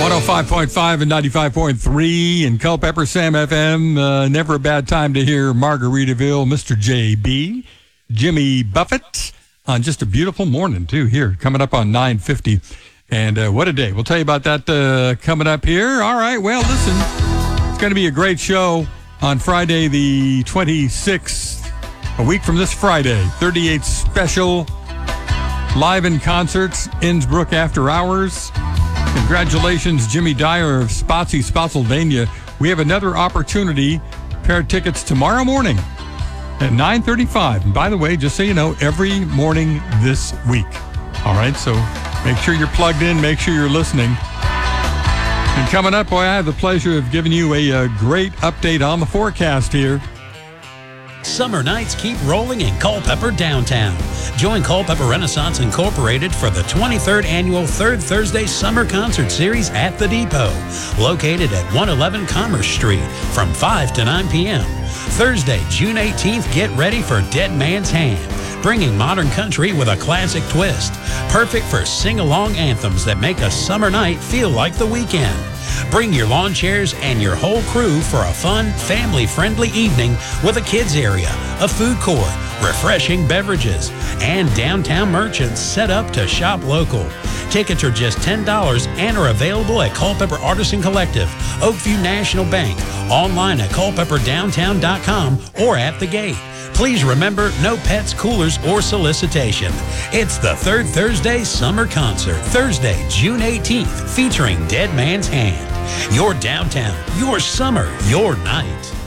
105.5 and 95.3 in Culpeper, Sam FM. Never a bad time to hear Margaritaville, Mr. JB, Jimmy Buffett, on just a beautiful morning, too, here, coming up on 9:50. And what a day. We'll tell you about that coming up here. All right, well, listen, it's going to be a great show on Friday the 26th, a week from this Friday. 38 special live in concerts, Innsbruck After Hours. Congratulations, Jimmy Dyer of Spotsy, Spotsylvania. We have another opportunity, pair of tickets tomorrow morning at 9:35. And by the way, just so you know, every morning this week. All right, so make sure you're plugged in, make sure you're listening. And coming up, boy, I have the pleasure of giving you a great update on the forecast here. Summer nights keep rolling in Culpeper downtown. Join Culpeper Renaissance Incorporated for the 23rd annual Third Thursday Summer Concert Series at the Depot, located at 111 Commerce Street from 5 to 9 p.m. Thursday, June 18th, get ready for Dead Man's Hand, bringing modern country with a classic twist. Perfect for sing-along anthems that make a summer night feel like the weekend. Bring your lawn chairs and your whole crew for a fun, family-friendly evening with a kids area, a food court, refreshing beverages, and downtown merchants set up to shop local. Tickets are just $10 and are available at Culpeper Artisan Collective, Oakview National Bank, online at culpeperdowntown.com or at the gate. Please remember, no pets, coolers, or solicitation. It's the Third Thursday Summer Concert, Thursday, June 18th, featuring Dead Man's Hand. Your downtown, your summer, your night.